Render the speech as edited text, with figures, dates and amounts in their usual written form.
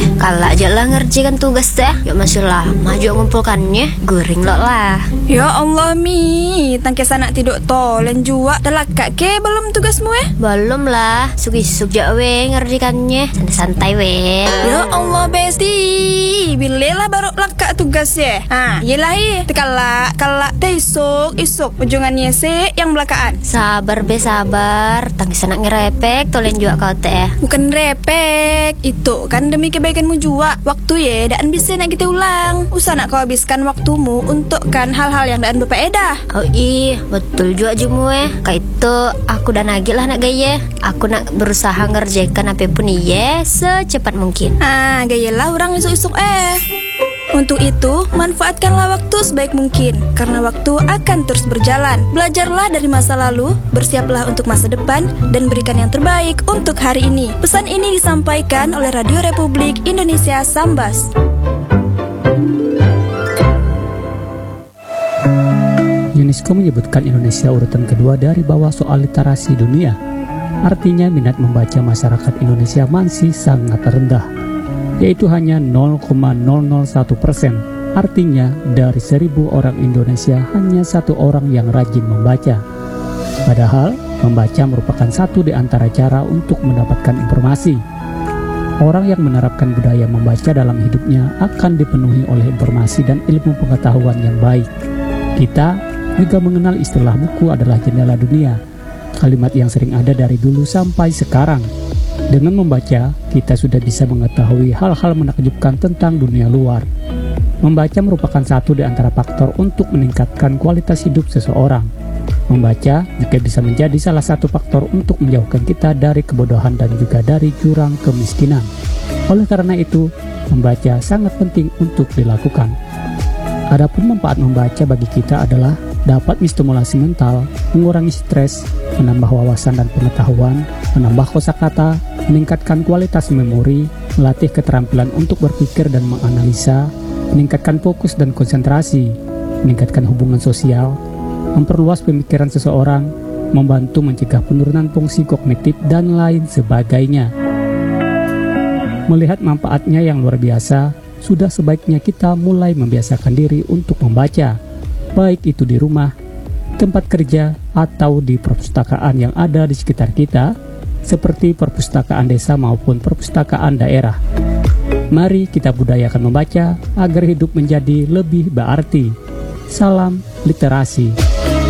Kalak aja lah ngerjakan tugas teh. Ya masih lama juga ngumpulkannya. Guring lo lah. Ya Allah Mi, tangke sanak tidur tolen jua. Dah lakak ke belum tugasmu Belum lah. Suk-suk jak we ngerjakannya. Santai-santai we. Ya Allah Besti, bilela baru lakak tugas yelah kalak teh isuk ujungannya yang belakaan. Sabar be sabar. Tangki sanak ngerepek tolen juga kau teh. Bukan repek, itu kan demi kebaikanmu juga. Waktu daan bisa nak kita ulang. Usah nak kau habiskan waktumu untuk kan hal-hal yang daan berfaedah. Oh betul juga jumue. Kayak itu aku dan nagih lah nak gaya. Aku nak berusaha ngerjakan apapun secepat mungkin. Gayalah orang isuk-isuk Untuk itu, manfaatkanlah waktu sebaik mungkin, karena waktu akan terus berjalan. Belajarlah dari masa lalu, bersiaplah untuk masa depan, dan berikan yang terbaik untuk hari ini. Pesan ini disampaikan oleh Radio Republik Indonesia Sambas. UNESCO menyebutkan Indonesia urutan kedua dari bawah soal literasi dunia. Artinya minat membaca masyarakat Indonesia masih sangat rendah, yaitu hanya 0,001%. Artinya dari 1.000 orang Indonesia hanya 1 orang yang rajin membaca. Padahal membaca merupakan satu di antara cara untuk mendapatkan informasi. Orang yang menerapkan budaya membaca dalam hidupnya akan dipenuhi oleh informasi dan ilmu pengetahuan yang baik. Kita juga mengenal istilah buku adalah jendela dunia, kalimat yang sering ada dari dulu sampai sekarang. Dengan membaca, kita sudah bisa mengetahui hal-hal menakjubkan tentang dunia luar. Membaca merupakan satu di antara faktor untuk meningkatkan kualitas hidup seseorang. Membaca juga bisa menjadi salah satu faktor untuk menjauhkan kita dari kebodohan dan juga dari jurang kemiskinan. Oleh karena itu, membaca sangat penting untuk dilakukan. Adapun manfaat membaca bagi kita adalah dapat menstimulasi mental, mengurangi stres, menambah wawasan dan pengetahuan, menambah kosakata, meningkatkan kualitas memori, melatih keterampilan untuk berpikir dan menganalisa, meningkatkan fokus dan konsentrasi, meningkatkan hubungan sosial, memperluas pemikiran seseorang, membantu mencegah penurunan fungsi kognitif, dan lain sebagainya. Melihat manfaatnya yang luar biasa, sudah sebaiknya kita mulai membiasakan diri untuk membaca, baik itu di rumah, tempat kerja, atau di perpustakaan yang ada di sekitar kita, seperti perpustakaan desa maupun perpustakaan daerah. Mari kita budayakan membaca agar hidup menjadi lebih berarti. Salam literasi.